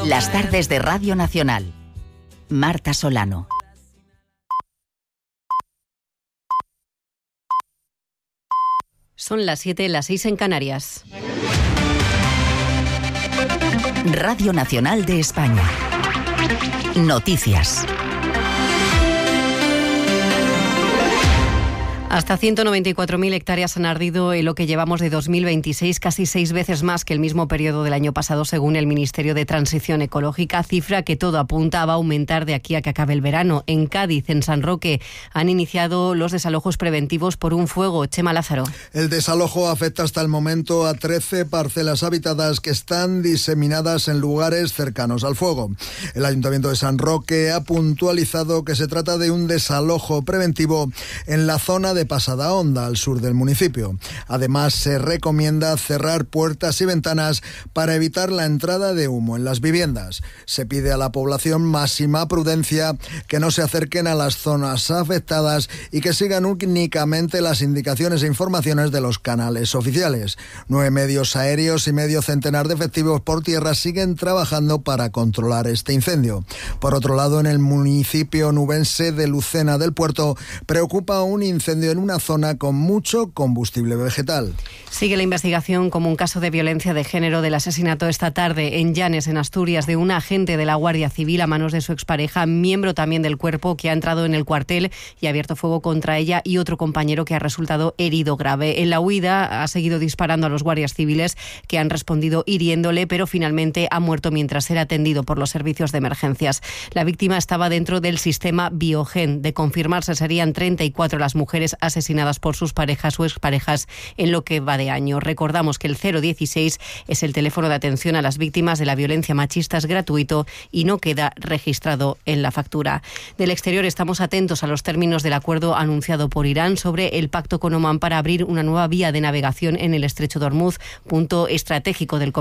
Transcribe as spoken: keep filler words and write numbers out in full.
Las tardes de Radio Nacional. Marta Solano. Son las siete, las seis en Canarias. Radio Nacional de España. Noticias. Hasta ciento noventa y cuatro mil hectáreas han ardido en lo que llevamos de dos mil veintiséis, casi seis veces más que el mismo periodo del año pasado, según el Ministerio de Transición Ecológica, cifra que todo apunta va a aumentar de aquí a que acabe el verano. En Cádiz, en San Roque, han iniciado los desalojos preventivos por un fuego. Chema Lázaro. El desalojo afecta hasta el momento a trece parcelas habitadas que están diseminadas en lugares cercanos al fuego. El Ayuntamiento de San Roque ha puntualizado que se trata de un desalojo preventivo en la zona de Pasada Honda, al sur del municipio. Además, se recomienda cerrar puertas y ventanas para evitar la entrada de humo en las viviendas. Se pide a la población máxima prudencia, que no se acerquen a las zonas afectadas y que sigan únicamente las indicaciones e informaciones de los canales oficiales. Nueve medios aéreos y medio centenar de efectivos por tierra siguen trabajando para controlar este incendio. Por otro lado, en el municipio nubense de Lucena del Puerto, preocupa un incendio en una zona con mucho combustible vegetal. Sigue la investigación como un caso de violencia de género del asesinato esta tarde en Llanes, en Asturias, de un agente de la Guardia Civil a manos de su expareja, miembro también del cuerpo, que ha entrado en el cuartel y ha abierto fuego contra ella y otro compañero que ha resultado herido grave. En la huida ha seguido disparando a los guardias civiles, que han respondido hiriéndole, pero finalmente ha muerto mientras era atendido por los servicios de emergencias. La víctima estaba dentro del sistema Biogen. De confirmarse, serían treinta y cuatro las mujeres asesinadas por sus parejas o exparejas en lo que va de año. Recordamos que el cero dieciséis es el teléfono de atención a las víctimas de la violencia machista, es gratuito y no queda registrado en la factura. Del exterior, estamos atentos a los términos del acuerdo anunciado por Irán sobre el pacto con Omán para abrir una nueva vía de navegación en el estrecho de Ormuz, punto estratégico del comercio